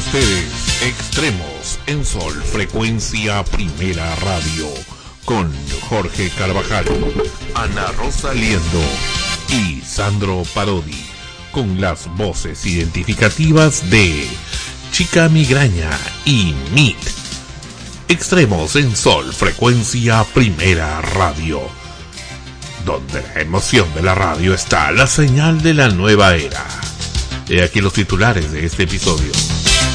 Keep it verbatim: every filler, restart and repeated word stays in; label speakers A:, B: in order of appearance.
A: ustedes, Extremos en Sol, frecuencia Primera Radio, con Jorge Carvajal, Ana Rosa Liendo y Sandro Parodi, con las voces identificativas de Chica Migraña y M I T. Extremos en Sol, frecuencia Primera Radio, donde la emoción de la radio está la señal de la nueva era. He aquí los titulares de este episodio.